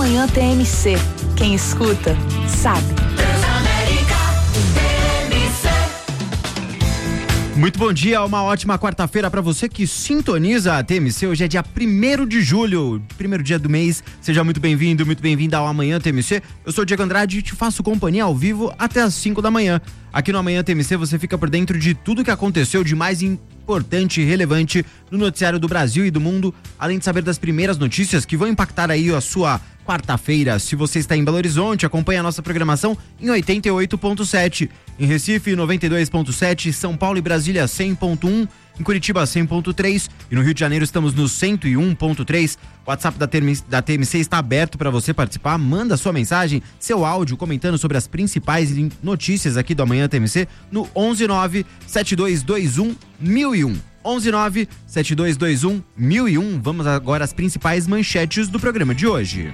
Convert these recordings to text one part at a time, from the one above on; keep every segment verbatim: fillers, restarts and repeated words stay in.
Amanhã T M C. Quem escuta, sabe. Muito bom dia, uma ótima quarta-feira para você que sintoniza a T M C. Hoje é dia primeiro de julho, primeiro dia do mês. Seja muito bem-vindo, muito bem-vinda ao Amanhã T M C. Eu sou o Diego Andrade e te faço companhia ao vivo até as cinco da manhã. Aqui no Amanhã T M C você fica por dentro de tudo que aconteceu de mais importante e relevante no noticiário do Brasil e do mundo, além de saber das primeiras notícias que vão impactar aí a sua quarta-feira. Se você está em Belo Horizonte, acompanhe a nossa programação em oitenta e oito ponto sete. Em Recife, noventa e dois ponto sete. São Paulo e Brasília, cem ponto um. Em Curitiba, cem ponto três. E no Rio de Janeiro estamos no cento e um ponto três. O WhatsApp da, da T M C está aberto para você participar. Manda sua mensagem, seu áudio, comentando sobre as principais notícias aqui do Amanhã T M C no onze nove sete dois dois um mil e um. onze nove sete dois dois um mil e um. Vamos agora às principais manchetes do programa de hoje.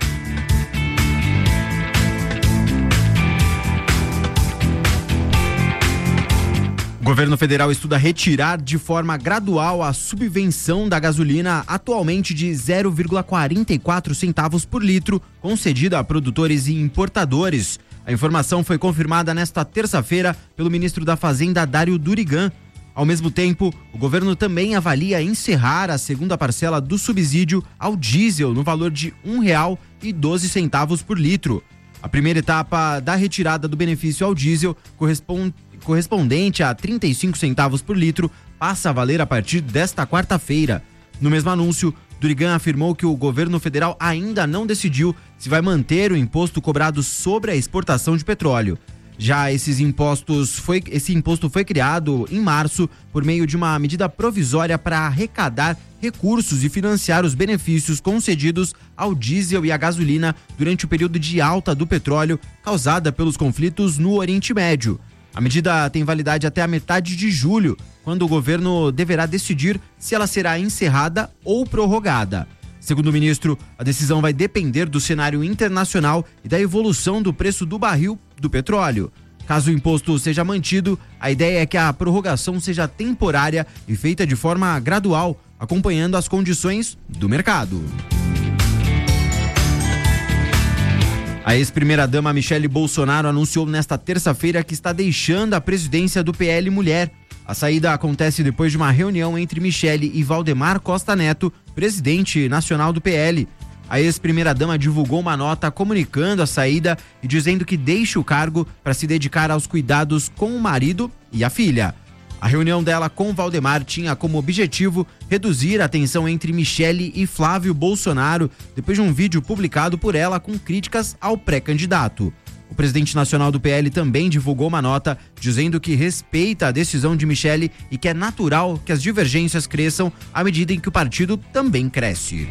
O governo federal estuda retirar de forma gradual a subvenção da gasolina, atualmente de zero vírgula quarenta e quatro centavos por litro, concedida a produtores e importadores. A informação foi confirmada nesta terça-feira pelo ministro da Fazenda, Dário Durigan. Ao mesmo tempo, o governo também avalia encerrar a segunda parcela do subsídio ao diesel no valor de um real e doze centavos por litro. A primeira etapa da retirada do benefício ao diesel, corresponde correspondente a trinta e cinco centavos por litro, passa a valer a partir desta quarta-feira. No mesmo anúncio, Durigan afirmou que o governo federal ainda não decidiu se vai manter o imposto cobrado sobre a exportação de petróleo. Já esses impostos foi, esse imposto foi criado em março por meio de uma medida provisória para arrecadar recursos e financiar os benefícios concedidos ao diesel e à gasolina durante o período de alta do petróleo causada pelos conflitos no Oriente Médio. A medida tem validade até a metade de julho, quando o governo deverá decidir se ela será encerrada ou prorrogada. Segundo o ministro, a decisão vai depender do cenário internacional e da evolução do preço do barril do petróleo. Caso o imposto seja mantido, a ideia é que a prorrogação seja temporária e feita de forma gradual, acompanhando as condições do mercado. A ex-primeira-dama Michele Bolsonaro anunciou nesta terça-feira que está deixando a presidência do P L Mulher. A saída acontece depois de uma reunião entre Michele e Valdemar Costa Neto, presidente nacional do P L. A ex-primeira-dama divulgou uma nota comunicando a saída e dizendo que deixa o cargo para se dedicar aos cuidados com o marido e a filha. A reunião dela com Valdemar tinha como objetivo reduzir a tensão entre Michele e Flávio Bolsonaro, depois de um vídeo publicado por ela com críticas ao pré-candidato. O presidente nacional do P L também divulgou uma nota dizendo que respeita a decisão de Michele e que é natural que as divergências cresçam à medida em que o partido também cresce.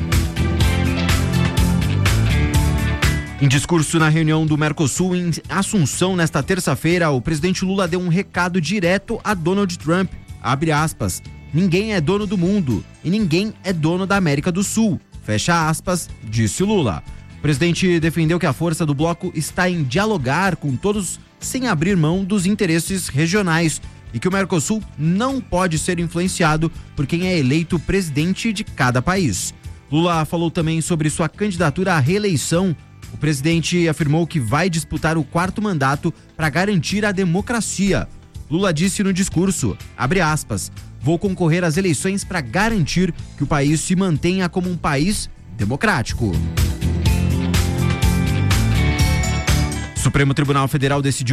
Em discurso na reunião do Mercosul em Assunção nesta terça-feira, o presidente Lula deu um recado direto a Donald Trump. Abre aspas. Ninguém é dono do mundo e ninguém é dono da América do Sul. Fecha aspas, disse Lula. O presidente defendeu que a força do bloco está em dialogar com todos sem abrir mão dos interesses regionais e que o Mercosul não pode ser influenciado por quem é eleito presidente de cada país. Lula falou também sobre sua candidatura à reeleição. O presidente afirmou que vai disputar o quarto mandato para garantir a democracia. Lula disse no discurso, abre aspas, vou concorrer às eleições para garantir que o país se mantenha como um país democrático. O Supremo Tribunal Federal decidiu